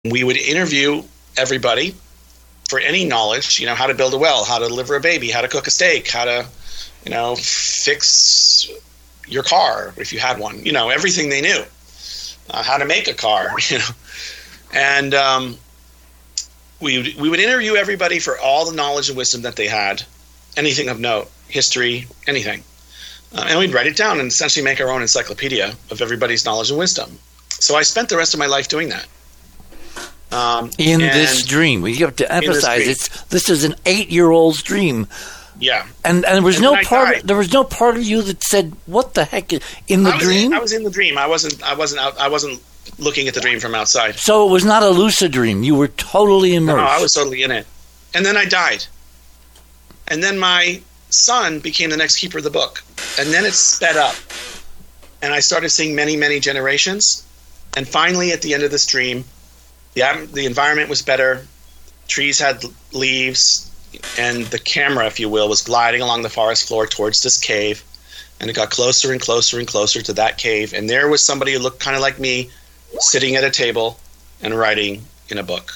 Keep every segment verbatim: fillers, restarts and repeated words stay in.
We would interview everybody for any knowledge, you know, how to build a well, how to deliver a baby, how to cook a steak, how to, you know, fix your car if you had one, you know, everything they knew, uh, how to make a car, you know. And um, we, would, we would interview everybody for all the knowledge and wisdom that they had, anything of note, history, anything. Uh, and we'd write it down and essentially make our own encyclopedia of everybody's knowledge and wisdom. So I spent the rest of my life doing that. Um, in this dream, we have to emphasize this it's this is an eight-year-old's dream. Yeah, and and there was and no part. Of, there was no part of you that said, "What the heck?" Is, in the I was dream, in, I was in the dream. I wasn't. I wasn't. Out, I wasn't looking at the dream from outside. So it was not a lucid dream. You were totally immersed. No, I was totally in it. And then I died. And then my son became the next keeper of the book. And then it sped up. And I started seeing many, many generations. And finally, at the end of this dream, the the environment was better. Trees had leaves, and the camera, if you will, was gliding along the forest floor towards this cave. And it got closer and closer and closer to that cave. And there was somebody who looked kind of like me, sitting at a table and writing in a book.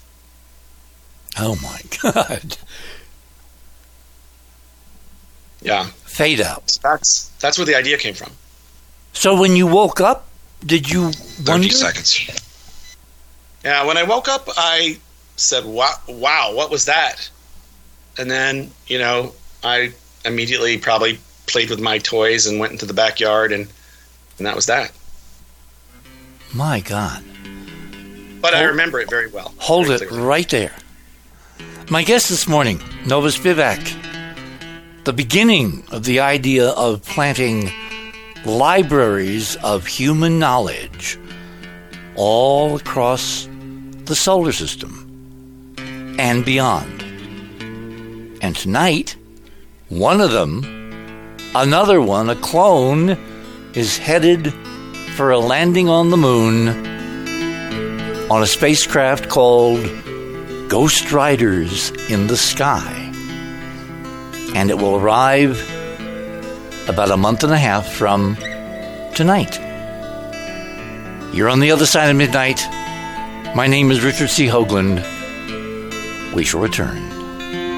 Oh my God. Yeah. Fade out. That's that's where the idea came from. So when you woke up, did you thirty wonder? seconds. Yeah, when I woke up, I said, wow, wow, what was that? And then, you know, I immediately probably played with my toys and went into the backyard, and, and that was that. My God. But hold, I remember it very well. Hold very it clearly. right there. My guest this morning, Nova Spivak, the beginning of the idea of planting libraries of human knowledge all across the solar system and beyond. And tonight, one of them, another one, a clone, is headed for a landing on the moon on a spacecraft called Ghost Riders in the Sky. And it will arrive about a month and a half from tonight. You're on the other side of midnight. My name is Richard C. Hoagland. We shall return.